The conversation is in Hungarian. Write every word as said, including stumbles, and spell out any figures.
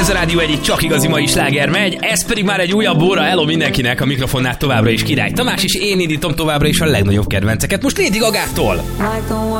Ez a Rádió egyik csak igazi mai sláger megy, ez pedig már egy újabb óra. Hello mindenkinek, a mikrofonnál továbbra is Király Tamás, és én indítom továbbra is a legnagyobb kedvenceket. Most Lady Gagától.